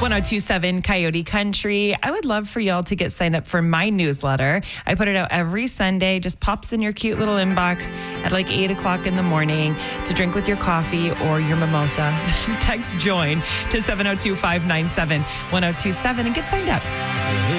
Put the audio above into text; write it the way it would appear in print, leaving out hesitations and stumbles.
1027 Coyote Country. I would love for y'all to get signed up for my newsletter. I put it out every Sunday, just pops in your cute little inbox at like 8 o'clock in the morning to drink with your coffee or your mimosa. Text JOIN to 702-597-1027 and get signed up.